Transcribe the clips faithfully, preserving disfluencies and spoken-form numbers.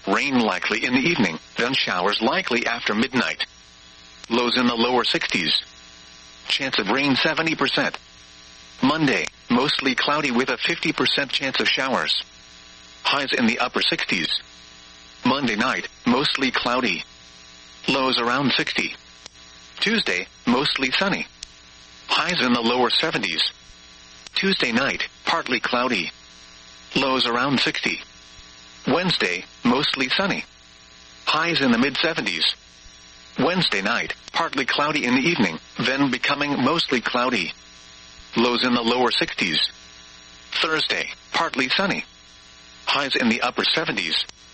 Rain likely in the evening, then showers likely after midnight. Lows in the lower sixties. Chance of rain seventy percent. Monday, mostly cloudy with a fifty percent chance of showers. Highs in the upper sixties. Monday night, mostly cloudy. Lows around sixty. Tuesday, mostly sunny. Highs in the lower seventies. Tuesday night, partly cloudy. Lows around sixty. Wednesday, mostly sunny. Highs in the mid-seventies. Wednesday night, partly cloudy in the evening, then becoming mostly cloudy. Lows in the lower sixties. Thursday, partly sunny. Highs in the upper seventies.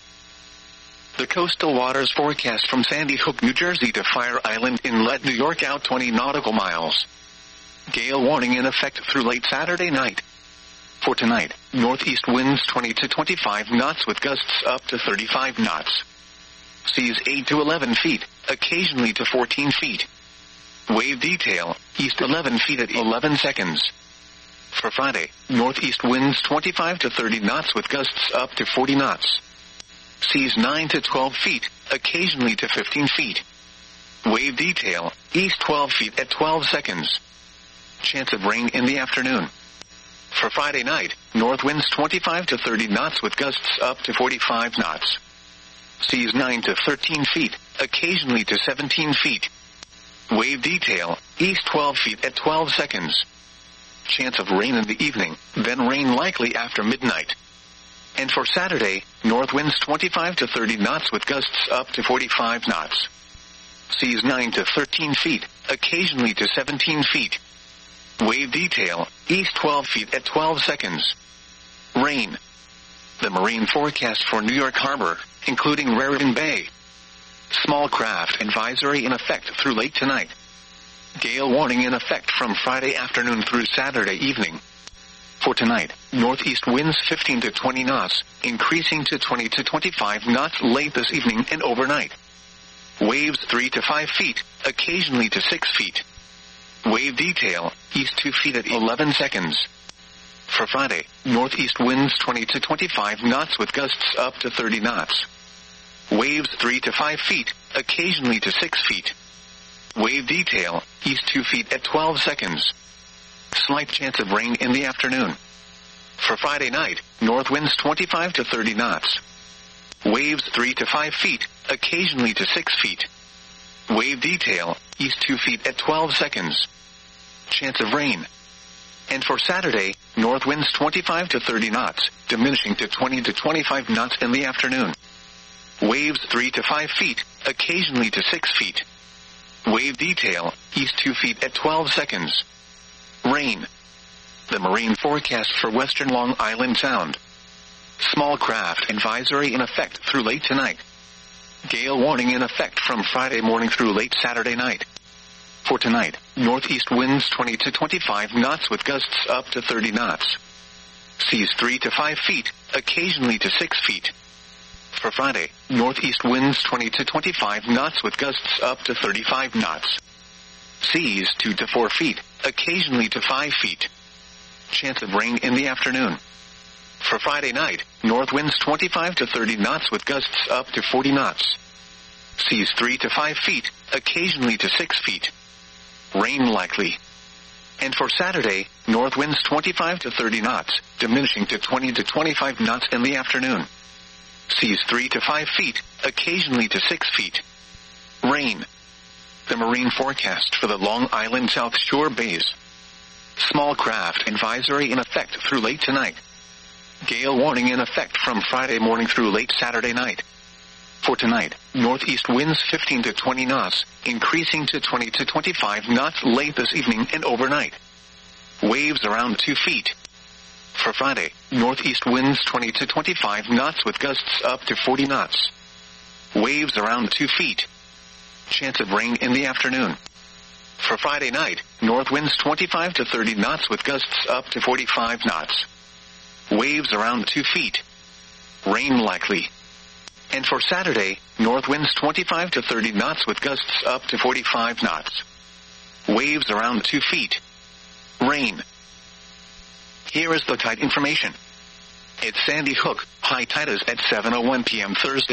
The coastal waters forecast from Sandy Hook, New Jersey to Fire Island Inlet, New York out twenty nautical miles. Gale warning in effect through late Saturday night. For tonight, northeast winds twenty to twenty-five knots with gusts up to thirty-five knots. Seas eight to eleven feet, occasionally to fourteen feet. Wave detail, east eleven feet at eleven seconds. For Friday, northeast winds twenty-five to thirty knots with gusts up to forty knots. Seas nine to twelve feet, occasionally to fifteen feet. Wave detail, east twelve feet at twelve seconds. Chance of rain in the afternoon. For Friday night, north winds twenty-five to thirty knots with gusts up to forty-five knots. Seas nine to thirteen feet, occasionally to seventeen feet. Wave detail, east twelve feet at twelve seconds. Chance of rain in the evening, then rain likely after midnight. And for Saturday, north winds twenty-five to thirty knots with gusts up to forty-five knots. Seas nine to thirteen feet, occasionally to seventeen feet. Wave detail, east twelve feet at twelve seconds. Rain. The marine forecast for New York Harbor, including Raritan Bay. Small craft advisory in effect through late tonight. Gale warning in effect from Friday afternoon through Saturday evening. For tonight, northeast winds fifteen to twenty knots, increasing to twenty to twenty-five knots late this evening and overnight. Waves three to five feet, occasionally to six feet. Wave detail, east two feet at eleven seconds. For Friday, northeast winds twenty to twenty-five knots with gusts up to thirty knots. Waves three to five feet, occasionally to six feet. Wave detail, east two feet at twelve seconds. Slight chance of rain in the afternoon. For Friday night, north winds twenty-five to thirty knots. Waves three to five feet, occasionally to six feet. Wave detail, east two feet at twelve seconds. Chance of rain. And for Saturday, north winds twenty-five to thirty knots, diminishing to twenty to twenty-five knots in the afternoon. Waves three to five feet, occasionally to six feet. Wave detail, east two feet at twelve seconds. Rain. The marine forecast for western Long Island Sound. Small craft advisory in effect through late tonight. Gale warning in effect from Friday morning through late Saturday night. For tonight, northeast winds twenty to twenty-five knots with gusts up to thirty knots. Seas three to five feet, occasionally to six feet. For Friday, northeast winds twenty to twenty-five knots with gusts up to thirty-five knots. Seas two to four feet, occasionally to five feet. Chance of rain in the afternoon. For Friday night, north winds twenty-five to thirty knots with gusts up to forty knots. Seas three to five feet, occasionally to six feet. Rain likely. And for Saturday, north winds twenty-five to thirty knots, diminishing to twenty to twenty-five knots in the afternoon. Seas three to five feet, occasionally to six feet. Rain. The marine forecast for the Long Island South Shore bays. Small craft advisory in effect through late tonight. Gale warning in effect from Friday morning through late Saturday night. For tonight, northeast winds fifteen to twenty knots, increasing to twenty to twenty-five knots late this evening and overnight. Waves around two feet. For Friday, northeast winds twenty to twenty-five knots with gusts up to forty knots. Waves around two feet. Chance of rain in the afternoon. For Friday night, north winds twenty-five to thirty knots with gusts up to forty-five knots. Waves around two feet. Rain likely. And for Saturday, north winds twenty-five to thirty knots with gusts up to forty-five knots. Waves around two feet. Rain. Here is the tide information. At Sandy Hook, high tide is at seven oh one p m Thursday.